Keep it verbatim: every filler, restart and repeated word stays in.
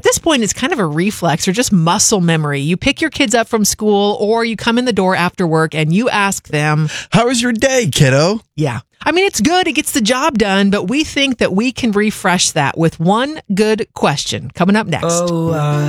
this point, it's kind of a reflex or just muscle memory. You pick your kids up from school or you come in the door after work and you ask them, "How was your day, kiddo?" Yeah. I mean, it's good. It gets the job done, but we think that we can refresh that with one good question coming up next. Oh, uh